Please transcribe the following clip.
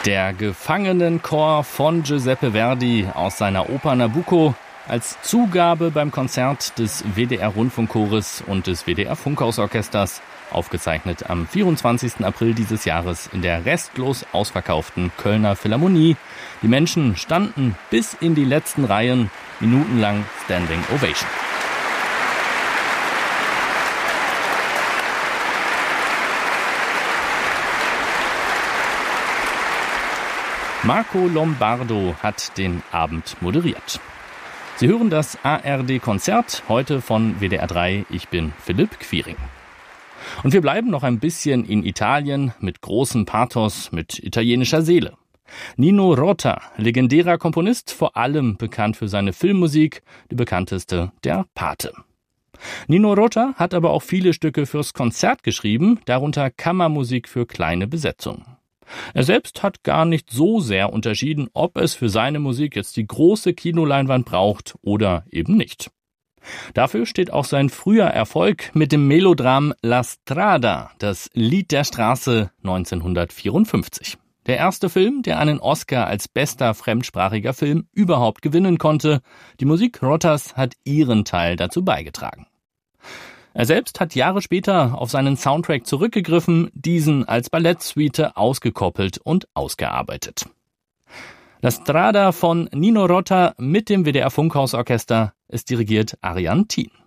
Der Gefangenenchor von Giuseppe Verdi aus seiner Oper Nabucco als Zugabe beim Konzert des WDR-Rundfunkchores und des WDR-Funkhausorchesters, aufgezeichnet am 24. April dieses Jahres in der restlos ausverkauften Kölner Philharmonie. Die Menschen standen bis in die letzten Reihen, minutenlang Standing Ovation. Marco Lombardo hat den Abend moderiert. Sie hören das ARD-Konzert, heute von WDR 3. Ich bin Philipp Quiring. Und wir bleiben noch ein bisschen in Italien mit großem Pathos, mit italienischer Seele. Nino Rota, legendärer Komponist, vor allem bekannt für seine Filmmusik, die bekannteste der Pate. Nino Rota hat aber auch viele Stücke fürs Konzert geschrieben, darunter Kammermusik für kleine Besetzungen. Er selbst hat gar nicht so sehr unterschieden, ob es für seine Musik jetzt die große Kinoleinwand braucht oder eben nicht. Dafür steht auch sein früher Erfolg mit dem Melodram La Strada, das Lied der Straße 1954. Der erste Film, der einen Oscar als bester fremdsprachiger Film überhaupt gewinnen konnte. Die Musik Rotas hat ihren Teil dazu beigetragen. Er selbst hat Jahre später auf seinen Soundtrack zurückgegriffen, diesen als Ballettsuite ausgekoppelt und ausgearbeitet. La Strada von Nino Rota mit dem WDR Funkhausorchester ist dirigiert Ariane Thien.